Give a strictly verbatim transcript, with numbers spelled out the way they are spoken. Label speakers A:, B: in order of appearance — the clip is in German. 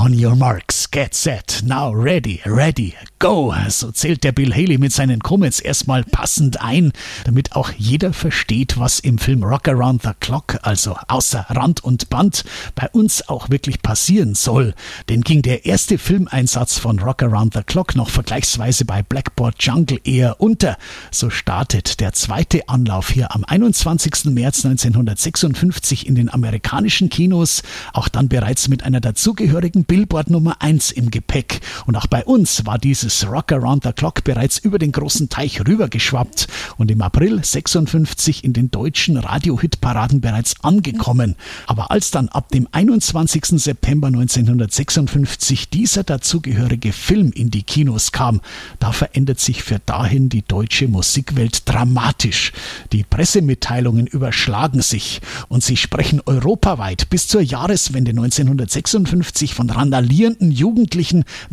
A: On your marks, get set, now ready, ready, go. So zählt der Bill Haley mit seinen Comets erstmal passend ein, damit auch jeder versteht, was im Film Rock Around the Clock, also außer Rand und Band, bei uns auch wirklich passieren soll. Denn ging der erste Filmeinsatz von Rock Around the Clock noch vergleichsweise bei Blackboard Jungle eher unter, so startet der zweite Anlauf hier am einundzwanzigsten März neunzehnhundertsechsundfünfzig in den amerikanischen Kinos, auch dann bereits mit einer dazugehörigen Billboard Nummer eins im Gepäck. Und auch bei uns war dieses Rock Around the Clock bereits über den großen Teich rübergeschwappt und im April sechsundfünfzig in den deutschen Radio-Hit-Paraden bereits angekommen. Aber als dann ab dem einundzwanzigsten September neunzehnhundertsechsundfünfzig dieser dazugehörige Film in die Kinos kam, da verändert sich für dahin die deutsche Musikwelt dramatisch. Die Pressemitteilungen überschlagen sich und sie sprechen europaweit bis zur Jahreswende neunzehnhundertsechsundfünfzig von randalierenden Jugendlichen